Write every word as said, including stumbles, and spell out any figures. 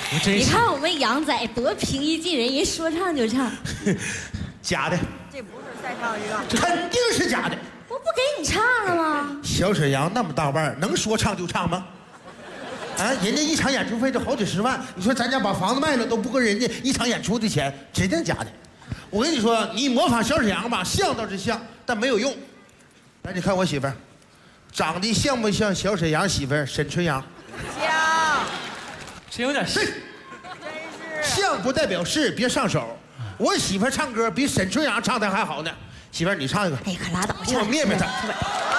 你看我们杨仔多平易近人，一说唱就唱。 假的， 这不是再唱一个， 肯定是假的。 我不给你唱了吗？ 小沈阳那么大腕儿，能说唱就唱吗？啊，人家一场演出费都好几十万，你说咱家把房子卖了都不够人家一场演出的钱，真的假的？我跟你说，你模仿小沈阳吧，像倒是像，但没有用。来，你看我媳妇儿，长得像不像小沈阳媳妇儿沈春阳？ 像， 真有点是， 真是像不代表是，别上手。我媳妇儿唱歌比沈春阳唱的还好呢。媳妇儿，你唱一个。 哎，可拉倒， 我灭灭他。